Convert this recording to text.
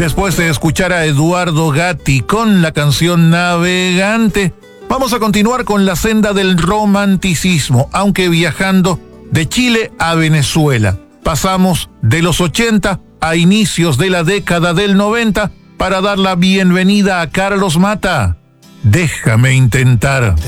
Después de escuchar a Eduardo Gatti con la canción Navegante, vamos a continuar con la senda del romanticismo, aunque viajando de Chile a Venezuela. Pasamos de los 80 a inicios de la década del 90 para dar la bienvenida a Carlos Mata. Déjame intentar.